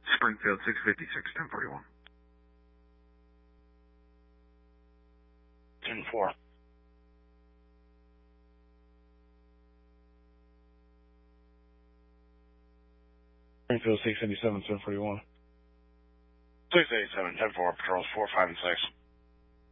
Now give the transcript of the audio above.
Springfield 656, 1041. 10-4. Springfield 687, 1041. 687, 10-4, patrols 4, 5, and 6.